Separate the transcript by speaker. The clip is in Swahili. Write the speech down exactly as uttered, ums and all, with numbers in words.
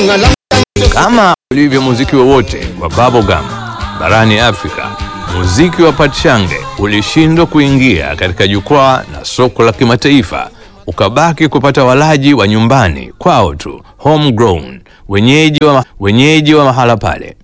Speaker 1: Kama ulivyo muziki wowote wa bubblegum barani Afrika, muziki wa Pachange ulishindwa kuingia katika jukwaa na soko la kimataifa, ukabaki kupata walaji wa nyumbani kwao tu, homegrown, wenyeji wa, wenyeji wa mahala pale.